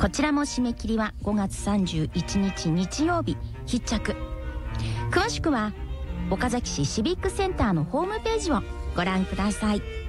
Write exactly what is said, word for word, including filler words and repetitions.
こちらも締め切りはごがつさんじゅういちにち日曜日必着。詳しくは岡崎市シビックセンターのホームページをご覧ください。